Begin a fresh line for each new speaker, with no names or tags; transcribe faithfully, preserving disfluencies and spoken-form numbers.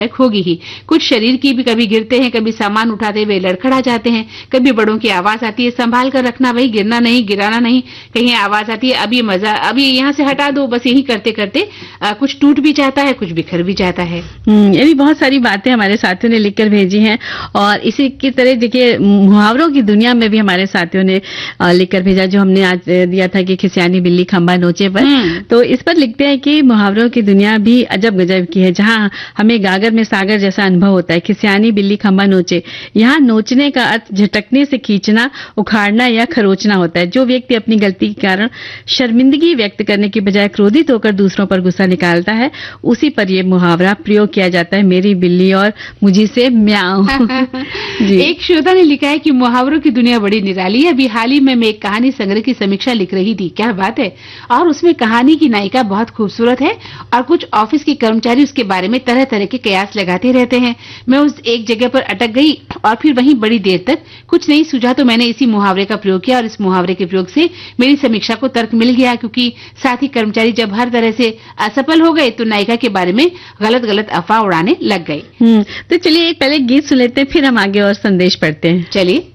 होगी ही। कुछ शरीर की भी, कभी गिरते हैं, कभी सामान उठाते हुए लड़खड़ा जाते हैं, कभी बड़ों की आवाज आती है, संभाल कर रखना भाई, गिरना नहीं, गिराना नहीं, कहीं आवाज आती है, अभी मजा, अभी यहाँ से हटा दो, बस यही करते करते आ, कुछ टूट भी जाता है, कुछ बिखर भी जाता है।
यानी बहुत सारी बातें हमारे साथियों ने लिखकर भेजी हैं और इसी की तरह देखिए मुहावरों की दुनिया में भी हमारे साथियों ने लिखकर भेजा, जो हमने आज दिया था कि खिसियानी बिल्ली खंबा नोचे पर, तो इस पर लिखते हैं कि मुहावरों की दुनिया भी अजब गजब की है, जहाँ हमें गागर में सागर जैसा अनुभव होता है। खिसियानी बिल्ली खंबा नोचे, यहाँ नोचने का अर्थ झटकने से खींचना, उखाड़ना या खरोचना होता है। जो व्यक्ति अपनी गलती के कारण शर्मिंदगी व्यक्त करने की बजाय क्रोधित होकर दूसरों पर गुस्सा निकालता है, उसी पर यह मुहावरा प्रयोग किया जाता है, मेरी बिल्ली और मुझी से म्याऊं।
एक श्रोता ने लिखा है कि मुहावरों की दुनिया बड़ी निराली है। अभी हाल ही में मैं एक कहानी संग्रह की समीक्षा लिख रही थी, क्या बात है, और उसमें कहानी की नायिका बहुत खूबसूरत है और कुछ ऑफिस के कर्मचारी उसके बारे में तरह तरह के कयास लगाते रहते हैं। मैं उस एक जगह पर अटक गई और फिर वहीं बड़ी देर तक कुछ नहीं सूझा, तो मैंने इसी मुहावरे का प्रयोग किया और इस मुहावरे के प्रयोग से मेरी समीक्षा को तर्क मिल गया, क्योंकि साथी कर्मचारी जब हर तरह से असफल हो गए तो नायिका के बारे में गलत गलत अफवाह उड़ाने लग गए।
तो चलिए एक पहले गीत सुन लेते हैं, फिर हम आगे और संदेश पढ़ते हैं।
चलिए।